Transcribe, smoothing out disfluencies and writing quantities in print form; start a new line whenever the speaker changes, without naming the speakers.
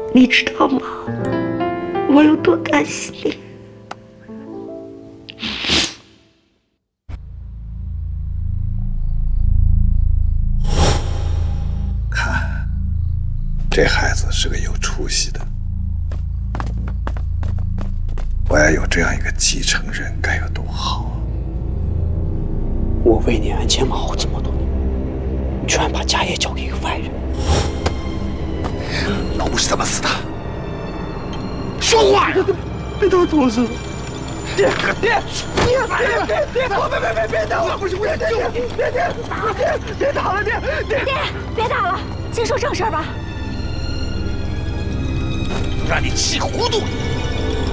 你知道吗？我有多担心你。
看，这孩子是个有出息的。我要有这样一个继承人，该有多好啊！
我为你鞍前马后这么多年，你居然把家业交给一个外人！
老吴是怎么死的？说话呀！
别打桌子！
爹，
别打了！不是，别打了，爹，
别打了，先说正事吧。
让你气糊涂了。